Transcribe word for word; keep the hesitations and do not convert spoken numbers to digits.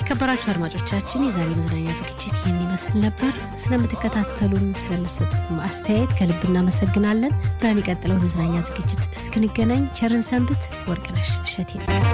የተከበራችሁ አድማጮቻችን የዛሬ መዝናኛ ዝግጅት ይህን ይመስል ነበር። ስለምትከታተሉን ስለምትሰጡን አስተያየት ከልብ እናመሰግናለን። በሚቀጥለው መዝናኛ ዝግጅት እስክንገናኝ ቸርን ሰንብት። ወርቅነሽ እሸቴ